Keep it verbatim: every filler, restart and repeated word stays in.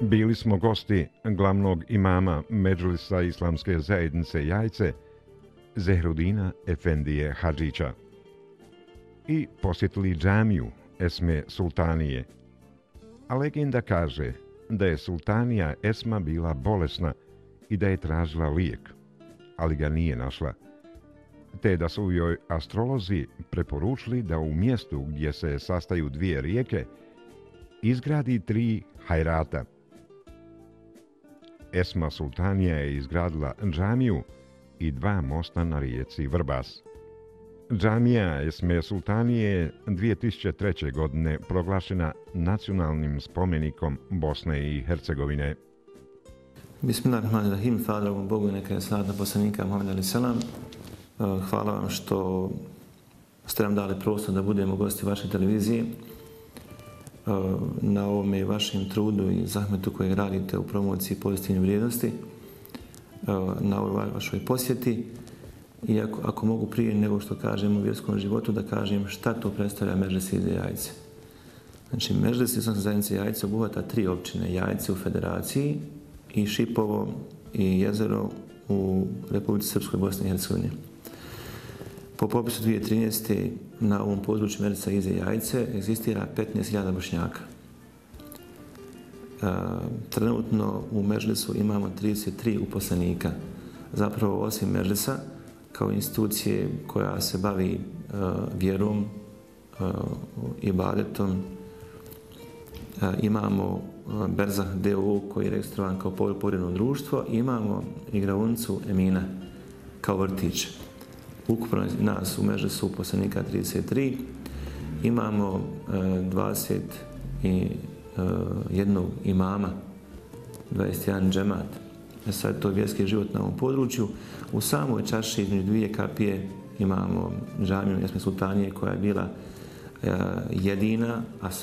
Bili smo gosti glavnog imama Medžlisa Islamske zajednice Jajce, Zehrudina Efendije Hadžića, i posjetili džamiju Esme Sultanije. A legenda kaže da je sultanija Esma bila bolesna i da je tražila lijek, ali ga nije našla, te da su joj astrolozi preporučili da u mjestu gdje se sastaju dvije rijeke izgradi tri hajrata. Esma Sultanija je izgradila džamiju i dva mosta na rijeci Vrbas. Džamija Esme Sultanije je dvije tisuće treće. godine proglašena nacionalnim spomenikom Bosne i Hercegovine. Bismillahirrahmanirrahim, hvala vam Bogu i neka je slava poslanika Muhameda alejhi selam. Hvala vam što ste nam dali prostor da budemo gosti vaše televizije, na ovome vašem trudu i zahmetu koje radite u promociji pozitivne vrijednosti, na ovoj vašoj posjeti. I ako, ako mogu prije nego što kažem u vjerskom životu, da kažem šta to predstavlja Medžlis Ize Jajce. Znači, Medžlis Islamske zajednice Jajce obuhvata tri općine: Jajce u Federaciji i Šipovo i Jezero u Republici Srpskoj, Bosni i Hercegovini. Po popisu dvije tisuće trinaeste. na ovom području Medžlisa Ize Jajce egzistira petnaest hiljada Bošnjaka. E, trenutno u Medžlisu imamo trideset tri uposlenika. Zapravo, osim Medžlisa, kao institucije koja se bavi uh, vjerom, uh, ibadetom, uh, imamo uh, Berzah d o o koji je registrovan kao poljoprivredno društvo, i imamo igraonicu Emina kao vrtić. Ukupno nas u Medžlisu uposlenika trideset tri, imamo uh, dvadeset jedan imama, dvadeset jedan džemat. Sad to je vjerski život na ovom području. U samoj čarši između dvije kapije imamo džamiju Esme Sultanije koja je bila uh, jedina, a